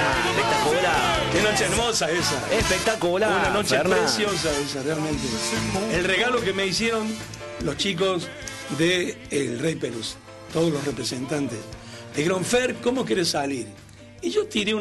Espectacular. Qué noche hermosa esa. Espectacular. Una noche Fernán. preciosa esa, realmente. El regalo que me hicieron los chicos de El Rey Perú, todos los representantes. Me dijeron, Fer, ¿cómo querés salir? Y yo tiré